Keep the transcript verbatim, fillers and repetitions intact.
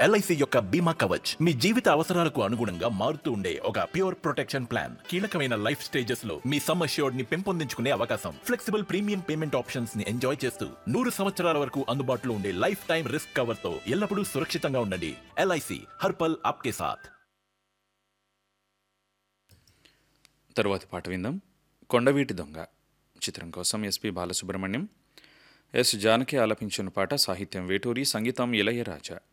LIC యొక్క బీమా కవచ్ మీ జీవిత అవసరాలకు అనుగుణంగా మారుతూ ఉండే ఒక ప్యూర్ ప్రొటెక్షన్ ప్లాన్. కీలకమైన లైఫ్ స్టేజెస్ లో మీ సమ్ అష్యూర్డ్ ని పెంపొందించుకునే అవకాశం, ఫ్లెక్సిబుల్ ప్రీమియం పేమెంట్ ఆప్షన్స్ ని ఎంజాయ్ చేస్తూ నూరు సంవత్సరాల వరకు అందుబాటులో ఉండే లైఫ్ టైం రిస్క్ కవర్ తో ఎల్లప్పుడూ సురక్షితంగా ఉండండి. ఎల్ఐసి హర్పల్ ఆప్కే సాథ్. తరువాతి పాట విందాం. కొండవీటి దొంగ చిత్రం కోసం ఎస్పి బాలసుబ్రహ్మణ్యం, ఎస్ జానకి ఆలపించిన పాట. సాహిత్యం వేటూరి, సంగీతం ఇళయరాజా.